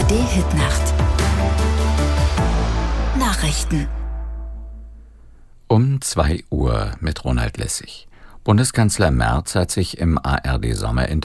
ARD-Hitnacht. Nachrichten. Um 2 Uhr mit Ronald Lessig. Bundeskanzler Merz hat sich im ARD-Sommerinterview